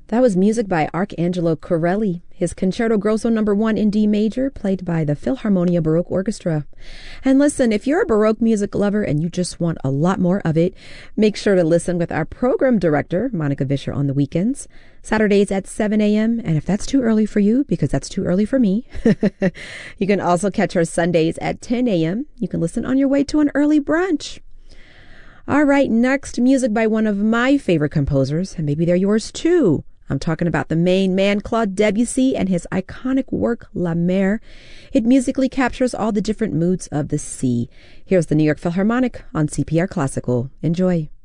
That was music by Arcangelo Corelli, his Concerto Grosso No. 1 in D major, played by the Philharmonia Baroque Orchestra. And listen, if you're a Baroque music lover and you just want a lot more of it, make sure to listen with our program director, Monica Vischer, on the weekends, Saturdays at 7 a.m. And if that's too early for you, because that's too early for me, you can also catch her Sundays at 10 a.m. You can listen on your way to an early brunch. All right, next, music by one of my favorite composers, and maybe they're yours too. I'm talking about the main man, Claude Debussy, and his iconic work, La Mer. It musically captures all the different moods of the sea. Here's the New York Philharmonic on CPR Classical. Enjoy.